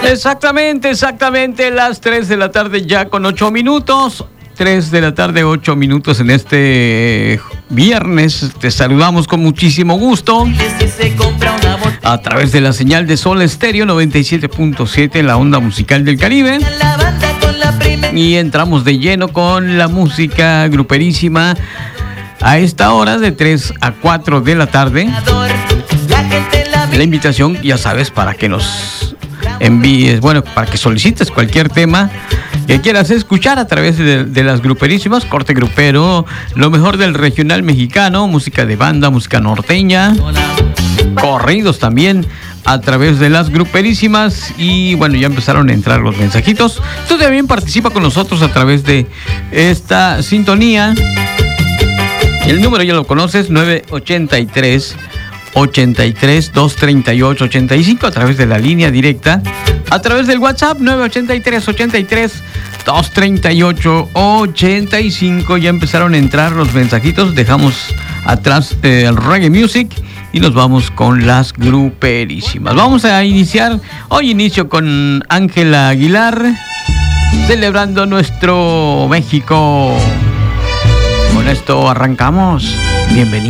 Exactamente, las 3 de la tarde ya con 8 minutos. 3 de la tarde, 8 minutos en este viernes. Te saludamos con muchísimo gusto a través de la señal de Sol Estéreo 97.7 en la onda musical del Caribe. Y entramos de lleno con la música gruperísima a esta hora de 3 a 4 de la tarde. La invitación, ya sabes, para que nos envíes, para que solicites cualquier tema que quieras escuchar a través de las gruperísimas, corte grupero, lo mejor del regional mexicano, música de banda, música norteña, corridos también a través de las gruperísimas. Y ya empezaron a entrar los mensajitos. Tú también participa con nosotros a través de esta sintonía. El número ya lo conoces, 983 238 85 a través de la línea directa, a través del WhatsApp 983 238 85. Ya empezaron a entrar los mensajitos. Dejamos atrás el reggae music y nos vamos con las gruperísimas. Vamos a iniciar. Hoy inicio con Ángela Aguilar, celebrando nuestro México. Con esto arrancamos. Bienvenido.